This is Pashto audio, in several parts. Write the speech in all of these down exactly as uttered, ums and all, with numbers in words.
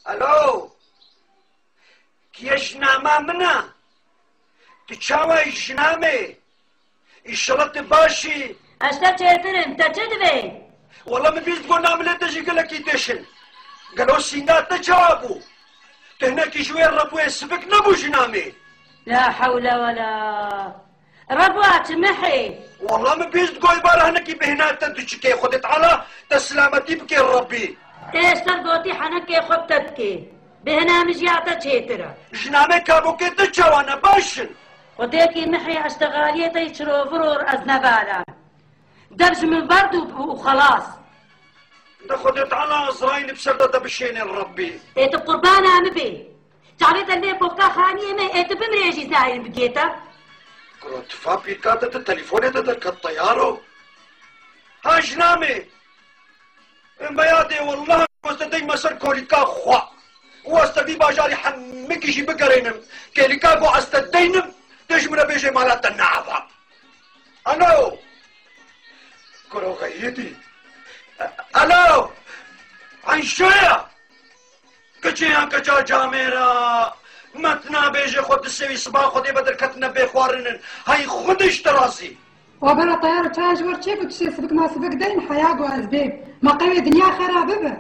الو کیه جنامه منه تچاوه جنامه ایشالت باشی اشتا چهترم تا چه دوی؟ والله من بیست گل نامله تجی گلکی تشن گلو سینات تجابو تهناكي شوية ربوه سبك نبو جنامه لا حول ولا ربوات محي والله ما بيست قوي باره هنكي بهنات تدوشكي خدت على تسلامتي بكي ربي تيستر قوتي حنكي خبتتكي بهنا مجيعتا تشيترا جنامه كابو كي تجوانا باشن وديكي محي اشتغالية يشرو فرور ازنبالا دبج من برد وخلاص ده خدت على ازراين بسرده ده بشين ربي ايت قربانا مبي تعريت اللي بوكا خانية ما ايت بمريجي زاين بقيتا كنت فابي كاتت التليفون ده درك الطيارو ها جنامي بيادي والله واستدي مسر كوريكا خوا واستدي باجاري حمكي جي بقرينم كيريكا قو استدينم تجمنا بيجي مالات النعفة الو كرو غيتي الو عن شوية كچيان كچا جاميرا متنا بيجي خود السوي صباح خودي بدر كتنا بيخوارنن هاي خودش تراسي وبلا طيارة تاج ورتشيك وتشي سبك ما سبك دين حياة وأزبيب ما قوي دنيا خرابة به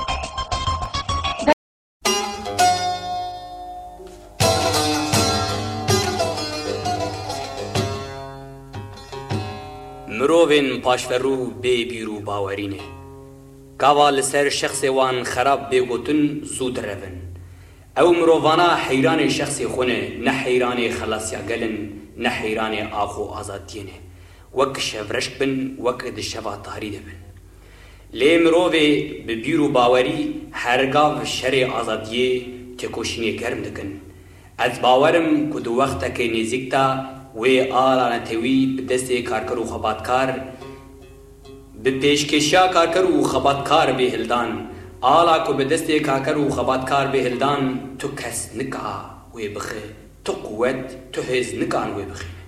مروفين پاشفرو بي بيرو باورينه كاوا لسر شخص وان خراب بيگوتن زود رون او مروفانا حيران شخص خونه نه حيران خلاص ياگلن نه حيران آخو آزادينه وك شفرشك بن وك دشوا طاري دبن لي مروفي ببيرو باوري هرگاو شر آزاديه تكوشيني گرم دكن از باورم كدو وقتا كي نزيكتا وی آلا نتوی بدست کارکر و خباتکار به پیشکشیا کارکر و خباتکار به هلدان آلا کو بدست کارکر و خباتکار به هلدان تو کس نکا وی بخه تو قوت تو هز نکان وی بخه